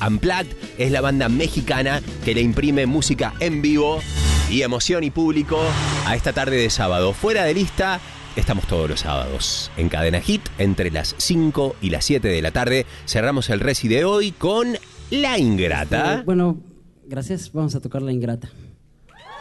Unplugged. Es la banda mexicana que le imprime música en vivo y emoción y público a esta tarde de sábado. Fuera de lista, estamos todos los sábados en Cadena Hit entre las 5 y las 7 de la tarde. Cerramos el reci de hoy con La Ingrata. Bueno, gracias. Vamos a tocar La Ingrata.